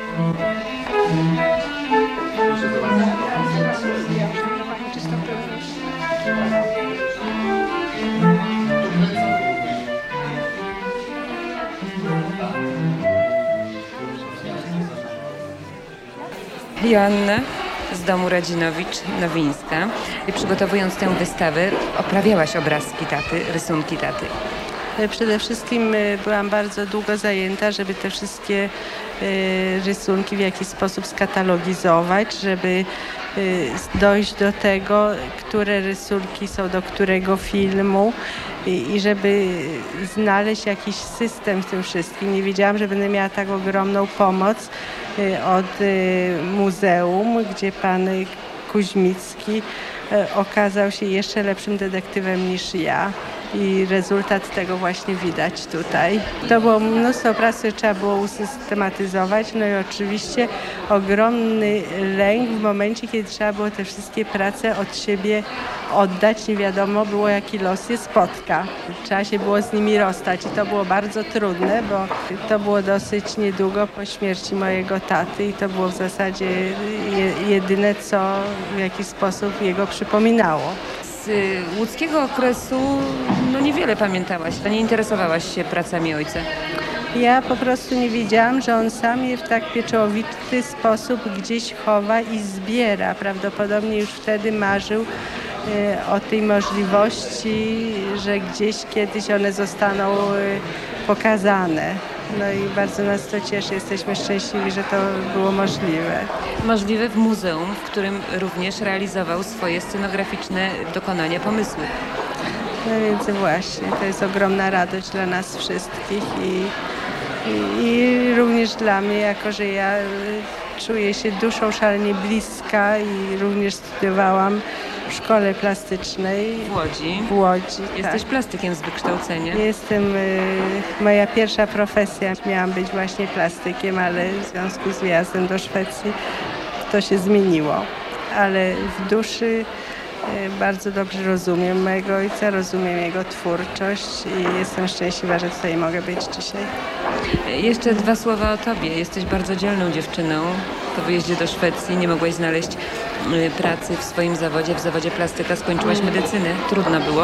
Joanna z domu Radzinowicz-Nowińska. I przygotowując tę wystawę, oprawiałaś obrazki taty, rysunki taty. Przede wszystkim byłam bardzo długo zajęta, żeby te wszystkie rysunki w jakiś sposób skatalogizować, żeby dojść do tego, które rysunki są do którego filmu i żeby znaleźć jakiś system w tym wszystkim. Nie wiedziałam, że będę miała tak ogromną pomoc od muzeum, gdzie pan Kuźmicki okazał się jeszcze lepszym detektywem niż ja. I rezultat tego właśnie widać tutaj. To było mnóstwo pracy, trzeba było usystematyzować, no i oczywiście ogromny lęk w momencie, kiedy trzeba było te wszystkie prace od siebie oddać. Nie wiadomo było, jaki los je spotka. Trzeba się było z nimi rozstać i to było bardzo trudne, bo to było dosyć niedługo po śmierci mojego taty i to było w zasadzie jedyne, co w jakiś sposób jego przypominało. Z łódzkiego okresu no niewiele pamiętałaś, to nie interesowałaś się pracami ojca. Ja po prostu nie wiedziałam, że on sam je w tak pieczołowity sposób gdzieś chowa i zbiera. Prawdopodobnie już wtedy marzył y, o tej możliwości, że gdzieś kiedyś one zostaną y, pokazane. No i bardzo nas to cieszy, jesteśmy szczęśliwi, że to było możliwe. Możliwe w muzeum, w którym również realizował swoje scenograficzne dokonania, pomysły. No więc właśnie, to jest ogromna radość dla nas wszystkich i, i, i również dla mnie, jako że ja czuję się duszą szalenie bliska i również studiowałam w szkole plastycznej w Łodzi. W Łodzi, Jesteś tak. plastykiem z wykształcenia. Jestem, y, moja pierwsza profesja miałam być właśnie plastykiem, ale w związku z wyjazdem do Szwecji to się zmieniło. Ale w duszy Bardzo dobrze rozumiem mojego ojca, rozumiem jego twórczość i jestem szczęśliwa, że tutaj mogę być dzisiaj. Jeszcze dwa słowa o tobie. Jesteś bardzo dzielną dziewczyną. Po wyjeździe do Szwecji nie mogłaś znaleźć pracy w swoim zawodzie, w zawodzie plastyka. Skończyłaś medycynę. Trudno było?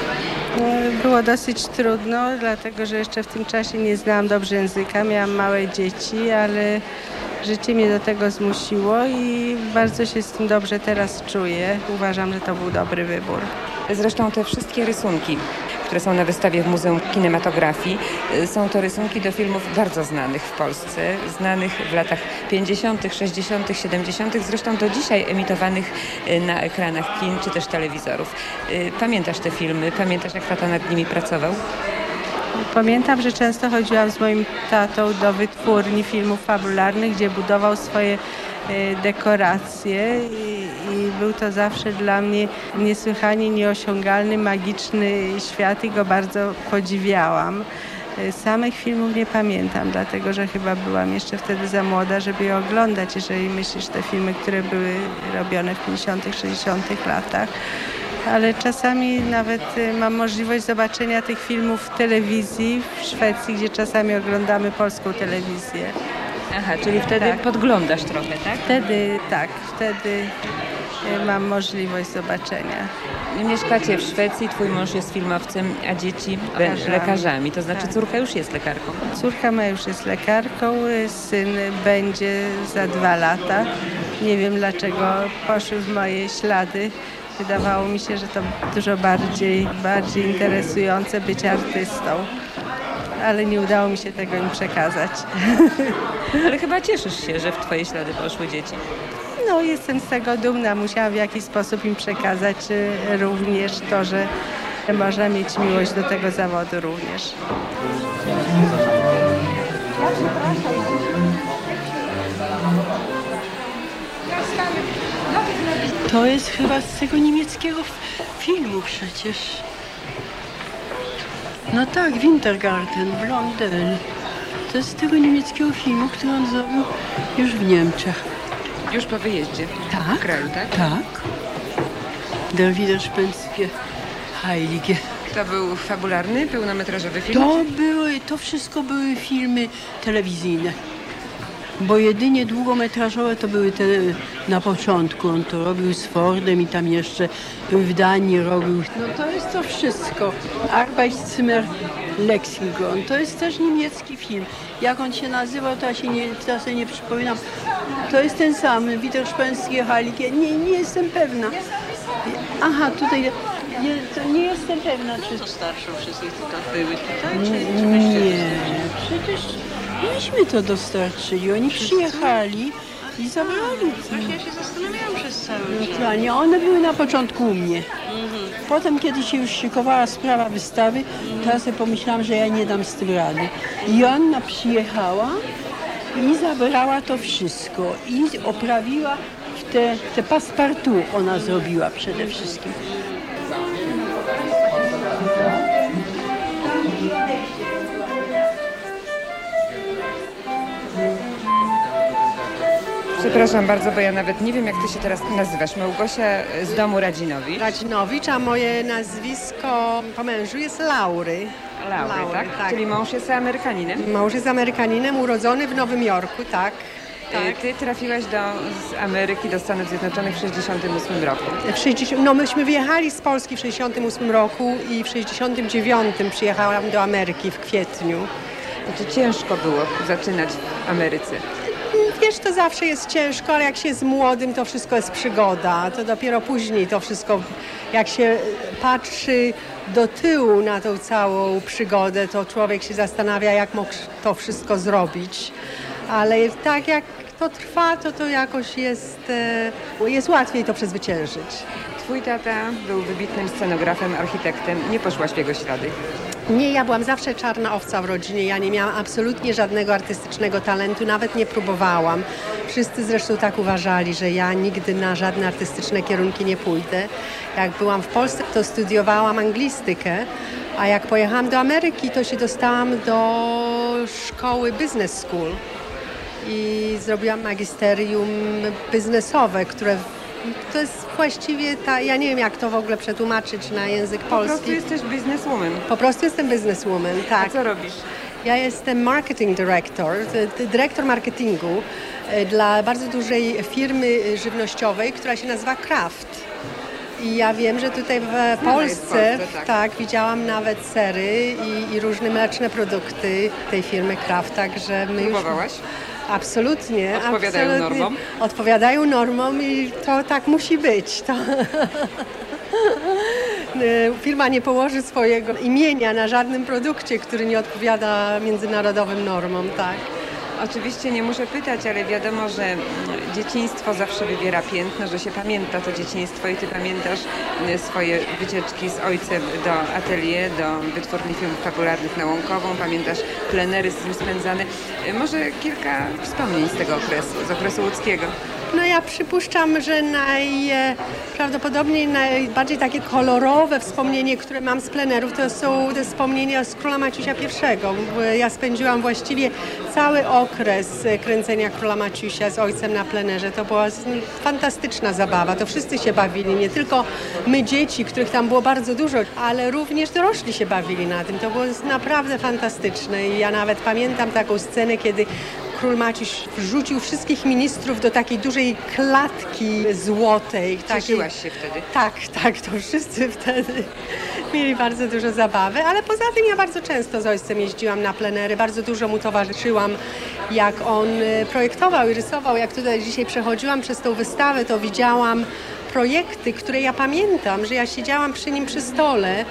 Było dosyć trudno, dlatego że jeszcze w tym czasie nie znałam dobrze języka. Miałam małe dzieci, ale życie mnie do tego zmusiło i bardzo się z tym dobrze teraz czuję. Uważam, że to był dobry wybór. Zresztą te wszystkie rysunki, które są na wystawie w Muzeum Kinematografii, są to rysunki do filmów bardzo znanych w Polsce, znanych w latach pięćdziesiątych, sześćdziesiątych, siedemdziesiątych, zresztą do dzisiaj emitowanych na ekranach kin czy też telewizorów. Pamiętasz te filmy? Pamiętasz, jak tata nad nimi pracował? Pamiętam, że często chodziłam z moim tatą do wytwórni filmów fabularnych, gdzie budował swoje dekoracje i, i był to zawsze dla mnie niesłychanie nieosiągalny, magiczny świat i go bardzo podziwiałam. Samych filmów nie pamiętam, dlatego że chyba byłam jeszcze wtedy za młoda, żeby je oglądać, jeżeli myślisz te filmy, które były robione w pięćdziesiątych, sześćdziesiątych latach. Ale czasami nawet mam możliwość zobaczenia tych filmów w telewizji w Szwecji, gdzie czasami oglądamy polską telewizję. Aha, czyli wtedy tak. Podglądasz trochę, tak? Wtedy tak, wtedy mam możliwość zobaczenia. Mieszkacie w Szwecji, twój mąż jest filmowcem, a dzieci lekarzami. lekarzami. To znaczy tak. Córka już jest lekarką. Córka ma już jest lekarką, syn będzie za dwa lata. Nie wiem, dlaczego poszły w moje ślady. Wydawało mi się, że to dużo bardziej, bardziej interesujące być artystą. Ale nie udało mi się tego im przekazać. Ale chyba cieszysz się, że w twoje ślady poszły dzieci. No, jestem z tego dumna. Musiałam w jakiś sposób im przekazać również to, że można mieć miłość do tego zawodu również. To jest chyba z tego niemieckiego filmu przecież. No tak, Wintergarten, Blondel. To jest z tego niemieckiego filmu, który on zrobił już w Niemczech. Już po wyjeździe tak, w kraju, tak? Tak. Der Widerspenstige Heilige. To był fabularny, pełnometrażowy film? To były, to wszystko były filmy telewizyjne. Bo jedynie długometrażowe to były te na początku. On to robił z Fordem i tam jeszcze w Danii robił. No to jest to wszystko. Arbeitszimmer Lexington. To jest też niemiecki film. Jak on się nazywał, to ja się nie, teraz nie przypominam. To jest ten sam, Widerspenstige Heilige. Nie, nie jestem pewna. Aha, tutaj nie, to nie jestem pewna, czy... To starsze wszystkie to były tutaj, czy, czy nie, przecież myśmy to dostarczyli. Oni przyjechali i zabrali. Właśnie ja się zastanawiałam przez cały czas. Naturalnie, one były na początku u mnie. Potem, kiedy się już szykowała sprawa wystawy, to ja sobie pomyślałam, że ja nie dam z tym rady. I ona przyjechała i zabrała to wszystko i oprawiła w te, te passepartout ona zrobiła przede wszystkim. Przepraszam bardzo, bo ja nawet nie wiem, jak ty się teraz nazywasz. Małgosia z domu Radzinowicz. Radzinowicz, a moje nazwisko po mężu jest Laury. Laury, Laury tak? tak? Czyli mąż jest Amerykaninem? Mąż jest Amerykaninem, urodzony w Nowym Jorku, tak. Tak. Ty trafiłaś do, z Ameryki do Stanów Zjednoczonych w sześćdziesiątym ósmym roku. W sześćdziesiątym, no myśmy wyjechali z Polski w sześćdziesiątym ósmym roku i w sześćdziesiątym dziewiątym przyjechałam do Ameryki w kwietniu. Znaczy ciężko było zaczynać w Ameryce? Wiesz, to zawsze jest ciężko, ale jak się jest młodym, to wszystko jest przygoda. To dopiero później to wszystko, jak się patrzy do tyłu na tą całą przygodę, to człowiek się zastanawia, jak mógł to wszystko zrobić. Ale tak jak to trwa, to to jakoś jest, jest łatwiej to przezwyciężyć. Twój tata był wybitnym scenografem, architektem. Nie poszłaś w jego ślady? Nie, ja byłam zawsze czarna owca w rodzinie. Ja nie miałam absolutnie żadnego artystycznego talentu, nawet nie próbowałam. Wszyscy zresztą tak uważali, że ja nigdy na żadne artystyczne kierunki nie pójdę. Jak byłam w Polsce, to studiowałam anglistykę, a jak pojechałam do Ameryki, to się dostałam do szkoły Business School i zrobiłam magisterium biznesowe, które To jest właściwie ta, ja nie wiem jak to w ogóle przetłumaczyć na język polski. Po prostu jesteś bizneswoman. Po prostu jestem bizneswoman, tak. A co robisz? Ja jestem marketing director, dyrektor marketingu dla bardzo dużej firmy żywnościowej, która się nazywa Kraft. I ja wiem, że tutaj w Polsce, w Polsce tak. tak, widziałam nawet sery i, i różne mleczne produkty tej firmy Kraft, także my Próbowałaś? Już... Absolutnie. Odpowiadają absolutnie. normom? Odpowiadają normom i to tak musi być. To... Firma nie położy swojego imienia na żadnym produkcie, który nie odpowiada międzynarodowym normom, tak. Oczywiście nie muszę pytać, ale wiadomo, że dzieciństwo zawsze wybiera piętno, że się pamięta to dzieciństwo i ty pamiętasz swoje wycieczki z ojcem do atelier, do wytwórni filmów fabularnych na Łąkową, pamiętasz plenery z nim spędzane. Może kilka wspomnień z tego okresu, z okresu łódzkiego. No ja przypuszczam, że najprawdopodobniej najbardziej takie kolorowe wspomnienie, które mam z plenerów, to są te wspomnienia z Króla Maciusia I. Ja spędziłam właściwie cały okres kręcenia Króla Maciusia z ojcem na plenerze. To była fantastyczna zabawa. To wszyscy się bawili, nie tylko my dzieci, których tam było bardzo dużo, ale również dorośli się bawili na tym. To było naprawdę fantastyczne i ja nawet pamiętam taką scenę, kiedy Król Maciuś wrzucił wszystkich ministrów do takiej dużej klatki złotej. Cieszyłaś się wtedy? Tak, tak, to wszyscy wtedy mieli bardzo dużo zabawy, ale poza tym ja bardzo często z ojcem jeździłam na plenery, bardzo dużo mu towarzyszyłam, jak on projektował i rysował. Jak tutaj dzisiaj przechodziłam przez tą wystawę, to widziałam projekty, które ja pamiętam, że ja siedziałam przy nim przy stole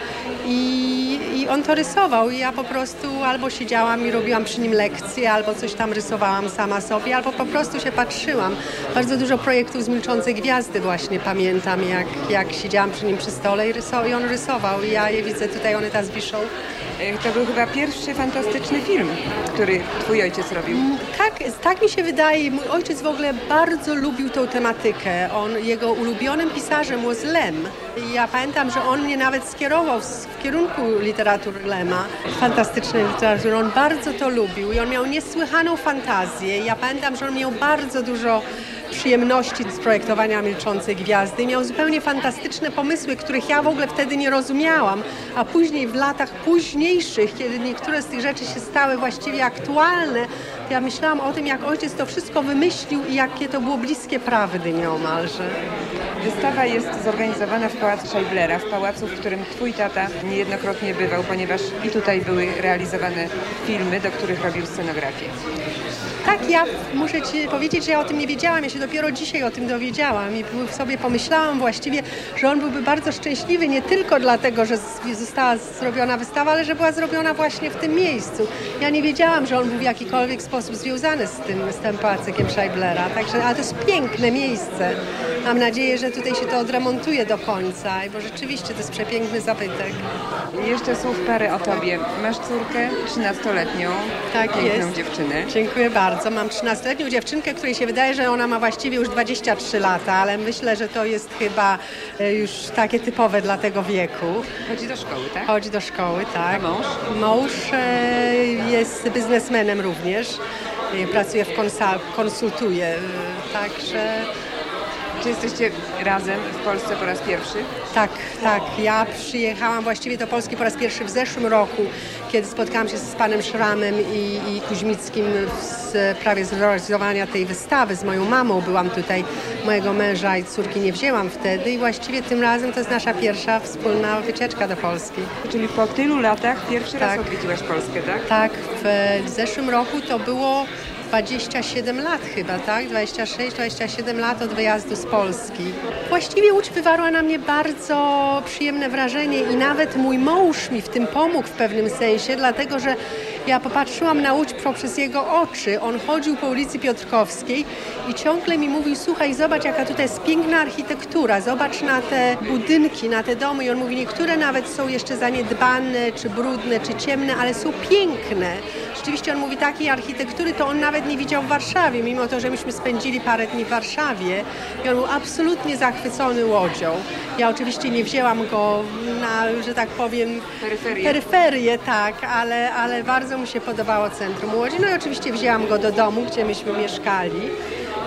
i, i on to rysował i ja po prostu albo siedziałam i robiłam przy nim lekcje, albo coś tam rysowałam sama sobie, albo po prostu się patrzyłam. Bardzo dużo projektów z Milczącej Gwiazdy właśnie pamiętam, jak, jak siedziałam przy nim przy stole i, rysował, i on rysował i ja je widzę tutaj, one teraz wiszą. To był chyba pierwszy fantastyczny film, który twój ojciec robił. Tak, tak mi się wydaje. Mój ojciec w ogóle bardzo lubił tą tematykę. On, jego ulubionym pisarzem był Lem. I ja pamiętam, że on mnie nawet skierował w kierunku literatury Lema. Fantastycznej literatury. On bardzo to lubił i on miał niesłychaną fantazję. Ja pamiętam, że on miał bardzo dużo przyjemności z projektowania Milczącej Gwiazdy. Miał zupełnie fantastyczne pomysły, których ja w ogóle wtedy nie rozumiałam, a później w latach późniejszych, kiedy niektóre z tych rzeczy się stały właściwie aktualne, to ja myślałam o tym, jak ojciec to wszystko wymyślił i jakie to było bliskie prawdy nieomalże. Wystawa jest zorganizowana w Pałacu Scheiblera, w pałacu, w którym twój tata niejednokrotnie bywał, ponieważ i tutaj były realizowane filmy, do których robił scenografię. Tak, ja muszę ci powiedzieć, że ja o tym nie wiedziałam. Ja się dopiero dzisiaj o tym dowiedziałam i sobie pomyślałam właściwie, że on byłby bardzo szczęśliwy nie tylko dlatego, że została zrobiona wystawa, ale że była zrobiona właśnie w tym miejscu. Ja nie wiedziałam, że on był w jakikolwiek sposób związany z tym, z tym pałacykiem Scheiblera. Także, ale to jest piękne miejsce. Mam nadzieję, że tutaj się to odremontuje do końca, bo rzeczywiście to jest przepiękny zabytek. Jeszcze słów parę o tobie. Masz córkę trzynastoletnią, tak, piękną jest. dziewczynę. Dziękuję bardzo. Mam trzynastoletnią dziewczynkę, której się wydaje, że ona ma właściwie już dwadzieścia trzy lata, ale myślę, że to jest chyba już takie typowe dla tego wieku. Chodzi do szkoły, tak? Chodzi do szkoły, tak. A mąż? Mąż jest biznesmenem również. Pracuje w konsa- konsultuje, także... Czy jesteście razem w Polsce po raz pierwszy? Tak, tak. Ja przyjechałam właściwie do Polski po raz pierwszy w zeszłym roku, kiedy spotkałam się z panem Szramem i, i Kuźmickim w sprawie zrealizowania tej wystawy. Z moją mamą byłam tutaj, mojego męża i córki nie wzięłam wtedy i właściwie tym razem to jest nasza pierwsza wspólna wycieczka do Polski. Czyli po tylu latach pierwszy tak. raz odwiedziłaś Polskę, tak? Tak. W, w zeszłym roku to było dwadzieścia siedem lat chyba, tak? dwadzieścia sześć dwadzieścia siedem lat od wyjazdu z Polski. Właściwie Łódź wywarła na mnie bardzo przyjemne wrażenie i nawet mój mąż mi w tym pomógł w pewnym sensie, dlatego że ja popatrzyłam na Łódź poprzez jego oczy. On chodził po ulicy Piotrkowskiej i ciągle mi mówił, słuchaj, zobacz jaka tutaj jest piękna architektura, zobacz na te budynki, na te domy. I on mówi, niektóre nawet są jeszcze zaniedbane, czy brudne, czy ciemne, ale są piękne. Rzeczywiście on mówi, takiej architektury to on nawet nie widział w Warszawie, mimo to, że myśmy spędzili parę dni w Warszawie i on był absolutnie zachwycony Łodzią. Ja oczywiście nie wzięłam go na, że tak powiem, peryferię, peryferię tak, ale, ale bardzo mu się podobało centrum Łodzi. No i oczywiście wzięłam go do domu, gdzie myśmy mieszkali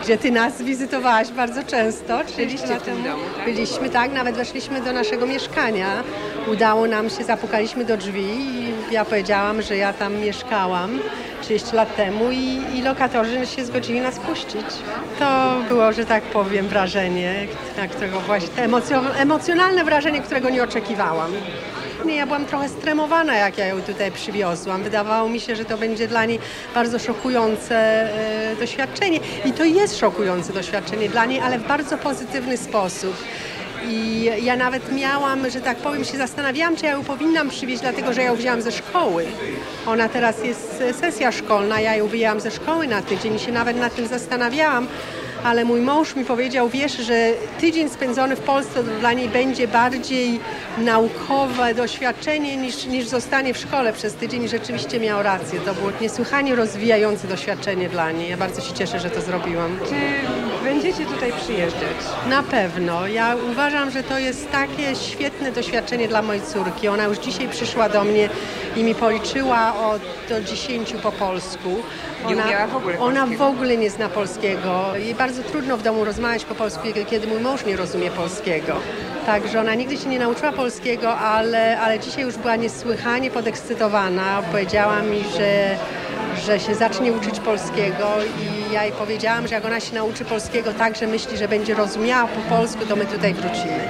gdzie ty nas wizytowałaś bardzo często. Byliście w tym domu, tak? Byliśmy, tak, nawet weszliśmy do naszego mieszkania. Udało nam się, zapukaliśmy do drzwi i ja powiedziałam, że ja tam mieszkałam trzydzieści lat temu i, i lokatorzy się zgodzili nas puścić. To było, że tak powiem, wrażenie, na którego właśnie, emocjo, emocjonalne wrażenie, którego nie oczekiwałam. Ja byłam trochę stremowana, jak ja ją tutaj przywiozłam. Wydawało mi się, że to będzie dla niej bardzo szokujące e, doświadczenie. I to jest szokujące doświadczenie dla niej, ale w bardzo pozytywny sposób. I ja nawet miałam, że tak powiem, się zastanawiałam, czy ja ją powinnam przywieźć, dlatego że ja ją wzięłam ze szkoły. Ona teraz jest sesja szkolna, ja ją wyjęłam ze szkoły na tydzień i się nawet nad tym zastanawiałam. Ale mój mąż mi powiedział, wiesz, że tydzień spędzony w Polsce to dla niej będzie bardziej naukowe doświadczenie niż, niż zostanie w szkole przez tydzień i rzeczywiście miał rację. To było niesłychanie rozwijające doświadczenie dla niej. Ja bardzo się cieszę, że to zrobiłam. Czy będziecie tutaj przyjeżdżać? Na pewno. Ja uważam, że to jest takie świetne doświadczenie dla mojej córki. Ona już dzisiaj przyszła do mnie i mi policzyła od do dziesięciu po polsku. Nie Ona, umiała w ogóle ona polskiego. w ogóle nie zna polskiego. Jej bardzo trudno w domu rozmawiać po polsku, kiedy mój mąż nie rozumie polskiego. Także ona nigdy się nie nauczyła polskiego, ale, ale dzisiaj już była niesłychanie podekscytowana. Powiedziała mi, że, że się zacznie uczyć polskiego i ja jej powiedziałam, że jak ona się nauczy polskiego tak, że myśli, że będzie rozumiała po polsku, to my tutaj wrócimy.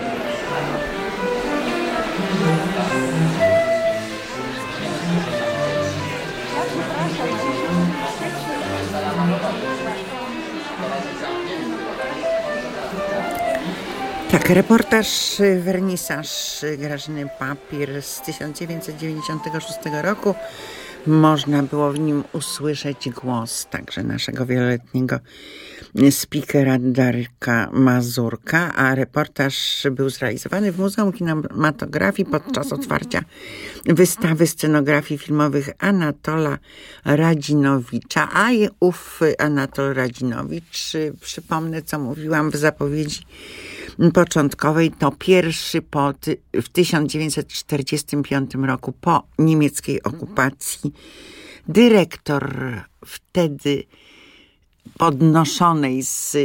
Tak, reportaż, wernisaż Grażyny Papier z tysiąc dziewięćset dziewięćdziesiątego szóstego roku. Można było w nim usłyszeć głos także naszego wieloletniego speakera Darka Mazurka, a reportaż był zrealizowany w Muzeum Kinematografii podczas otwarcia wystawy scenografii filmowych Anatola Radzinowicza. A ów Anatol Radzinowicz, przypomnę, co mówiłam w zapowiedzi początkowej, to pierwszy po, w tysiąc dziewięćset czterdziestym piątym roku po niemieckiej okupacji dyrektor wtedy podnoszonej z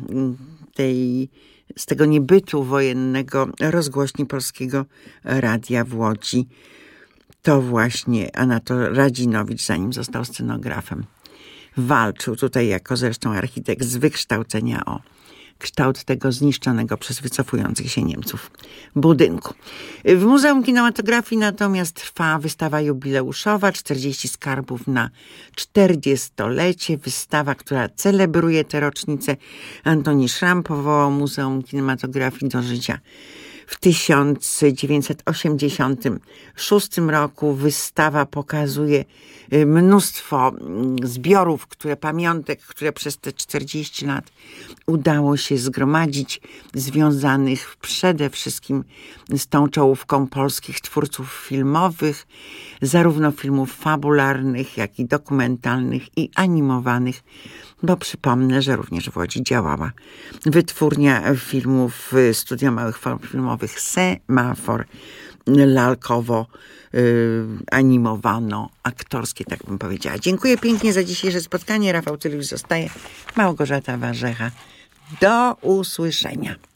tej, z tego niebytu wojennego rozgłośni Polskiego Radia w Łodzi. To właśnie Anatol Radzinowicz, zanim został scenografem, walczył tutaj jako zresztą architekt z wykształcenia o kształt tego zniszczonego przez wycofujących się Niemców budynku. W Muzeum Kinematografii natomiast trwa wystawa jubileuszowa, czterdzieści skarbów na czterdziestolecie. Wystawa, która celebruje tę rocznicę. Antoni Szram powołał Muzeum Kinematografii do życia w tysiąc dziewięćset osiemdziesiątym szóstym roku. Wystawa pokazuje mnóstwo zbiorów, które pamiątek, które przez te czterdzieści lat udało się zgromadzić, związanych przede wszystkim z tą czołówką polskich twórców filmowych, zarówno filmów fabularnych, jak i dokumentalnych i animowanych, bo przypomnę, że również w Łodzi działała wytwórnia filmów, studio małych form filmowych Semafor, lalkowo y, animowano, aktorskie, tak bym powiedziała. Dziękuję pięknie za dzisiejsze spotkanie. Rafał Tyliusz zostaje, Małgorzata Warzecha. Do usłyszenia.